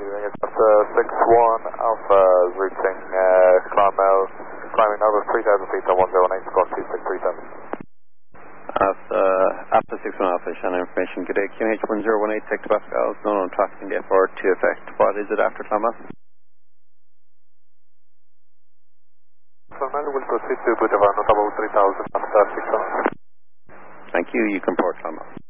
61 Alpha is reaching Clonmel, climbing over 3,000 feet on 108, squawk 2637. After 61 Alpha, Shannon information. Good day, QNH 1018, take to Pascal, no known traffic in the FR to effect. What is it after Clonmel? Clonmel will proceed to Boulevard, not about 3,000 after 61. Thank you, you can port Clonmel.